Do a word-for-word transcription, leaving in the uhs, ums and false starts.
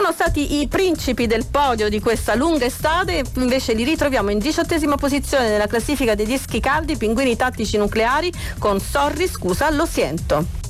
Sono stati i principi del podio di questa lunga estate, invece li ritroviamo in diciottesima posizione nella classifica dei dischi caldi, Pinguini Tattici Nucleari con Sorry, scusa, lo siento.